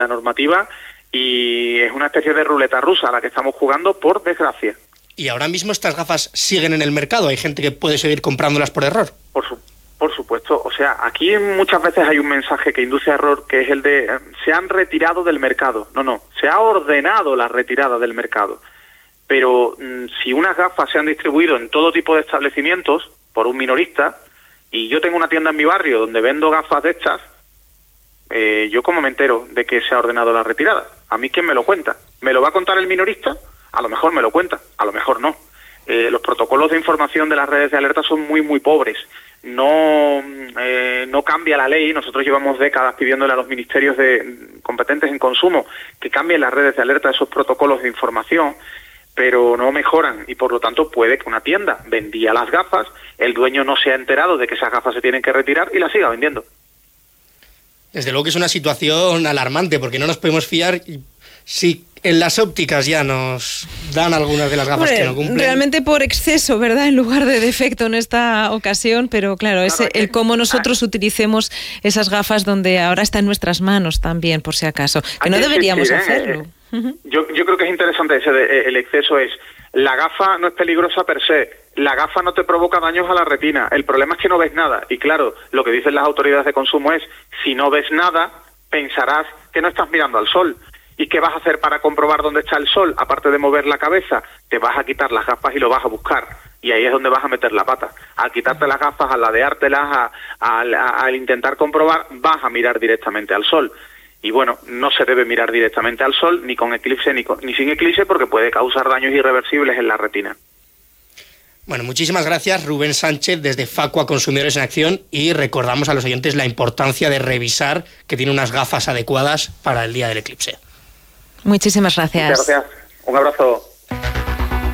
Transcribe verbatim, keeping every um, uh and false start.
la normativa y es una especie de ruleta rusa a la que estamos jugando, por desgracia. ¿Y ahora mismo estas gafas siguen en el mercado? ¿Hay gente que puede seguir comprándolas por error? Por su, por supuesto. O sea, aquí muchas veces hay un mensaje que induce a error, que es el de eh, se han retirado del mercado. No, no, se ha ordenado la retirada del mercado. Pero mmm, si unas gafas se han distribuido en todo tipo de establecimientos por un minorista, y yo tengo una tienda en mi barrio donde vendo gafas de estas, eh, yo cómo me entero de que se ha ordenado la retirada. ¿A mí quién me lo cuenta? ¿Me lo va a contar el minorista? A lo mejor me lo cuenta, a lo mejor no. Eh, los protocolos de información de las redes de alerta son muy, muy pobres. No, eh, no cambia la ley. Nosotros llevamos décadas pidiéndole a los ministerios de, competentes en consumo que cambien las redes de alerta, esos protocolos de información, pero no mejoran y por lo tanto puede que una tienda vendía las gafas, el dueño no se ha enterado de que esas gafas se tienen que retirar y las siga vendiendo. Desde luego que es una situación alarmante, porque no nos podemos fiar. Si en las ópticas ya nos dan algunas de las gafas Hombre, que no cumplen. Realmente por exceso, ¿verdad? En lugar de defecto en esta ocasión, pero claro, claro es el cómo nosotros utilicemos esas gafas, donde ahora está en nuestras manos también, por si acaso, que no deberíamos sí, sí, hacerlo. Eh, uh-huh. yo, yo creo que es interesante ese de, el exceso es, la gafa no es peligrosa per se, la gafa no te provoca daños a la retina, el problema es que no ves nada, y claro, lo que dicen las autoridades de consumo es, si no ves nada, pensarás que no estás mirando al sol. ¿Y qué vas a hacer para comprobar dónde está el sol? Aparte de mover la cabeza, te vas a quitar las gafas y lo vas a buscar. Y ahí es donde vas a meter la pata. Al quitarte las gafas, al ladeártelas, a, a, a, al intentar comprobar, vas a mirar directamente al sol. Y bueno, no se debe mirar directamente al sol, ni con eclipse ni, con, ni sin eclipse, porque puede causar daños irreversibles en la retina. Bueno, muchísimas gracias, Rubén Sánchez, desde Facua Consumidores en Acción, y recordamos a los oyentes la importancia de revisar que tiene unas gafas adecuadas para el día del eclipse. Muchísimas gracias. Muchas gracias. Un abrazo.